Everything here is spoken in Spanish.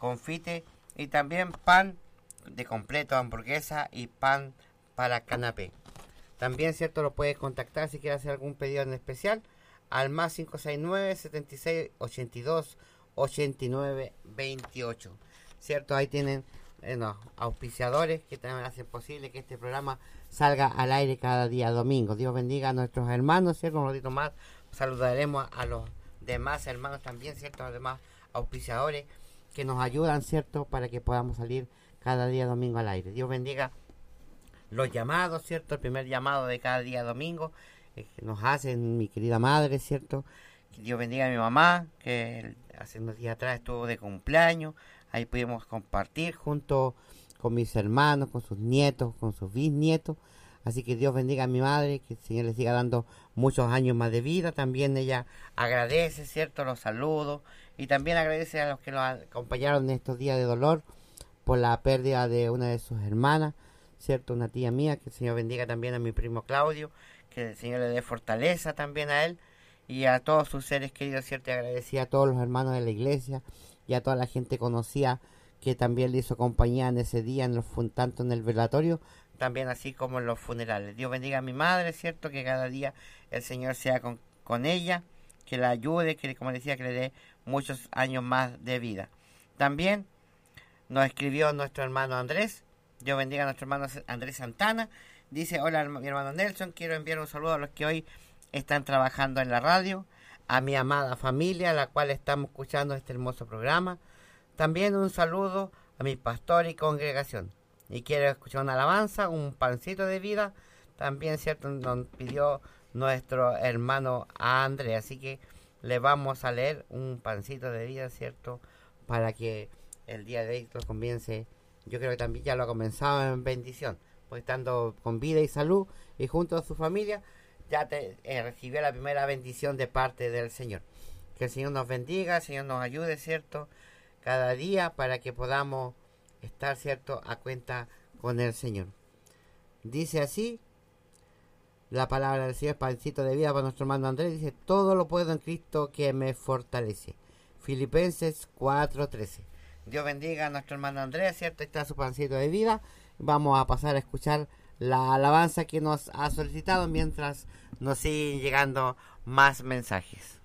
confite y también pan de completo, hamburguesa y pan para canapé. También, cierto, lo puedes contactar si quieres hacer algún pedido en especial al más 569 76 82 89 28. Cierto, ahí tienen auspiciadores que también hacen posible que este programa salga al aire cada día domingo. Dios bendiga a nuestros hermanos, cierto. Un ratito más saludaremos a los demás hermanos también, cierto, a los demás auspiciadores que nos ayudan, cierto, para que podamos salir cada día domingo al aire. Dios bendiga los llamados, cierto, el primer llamado de cada día domingo que nos hacen mi querida madre, cierto. Que Dios bendiga a mi mamá, que hace unos días atrás estuvo de cumpleaños. Ahí pudimos compartir junto con mis hermanos, con sus nietos, con sus bisnietos. Así que Dios bendiga a mi madre, que el Señor le siga dando muchos años más de vida. También ella agradece, cierto, los saludos. Y también agradece a los que nos acompañaron en estos días de dolor por la pérdida de una de sus hermanas, cierto, una tía mía. Que el Señor bendiga también a mi primo Claudio, que el Señor le dé fortaleza también a él y a todos sus seres queridos, cierto. Y agradecía a todos los hermanos de la iglesia y a toda la gente conocida que también le hizo compañía en ese día, tanto en el velatorio, también así como en los funerales. Dios bendiga a mi madre, cierto, que cada día el Señor sea con ella, que la ayude, que, como decía, que le dé muchos años más de vida. También nos escribió nuestro hermano Andrés. Dios bendiga a nuestro hermano Andrés Santana. Dice: hola, mi hermano Nelson, quiero enviar un saludo a los que hoy están trabajando en la radio, a mi amada familia, a la cual estamos escuchando este hermoso programa. También un saludo a mi pastor y congregación. Y quiero escuchar una alabanza, un pancito de vida. También, cierto, nos pidió nuestro hermano Andrés. Así que le vamos a leer un pancito de vida, cierto, para que el día de hoy lo comience. Yo creo que también ya lo ha comenzado en bendición, pues estando con vida y salud y junto a su familia, ya recibió la primera bendición de parte del Señor. Que el Señor nos bendiga, el Señor nos ayude, cierto, cada día para que podamos estar, cierto, a cuenta con el Señor. Dice así la palabra del Señor, pancito de vida para nuestro hermano Andrés. Dice: todo lo puedo en Cristo que me fortalece. Filipenses 4:13. Dios bendiga a nuestro hermano Andrés, cierto, está su pancito de vida. Vamos a pasar a escuchar la alabanza que nos ha solicitado mientras nos siguen llegando más mensajes.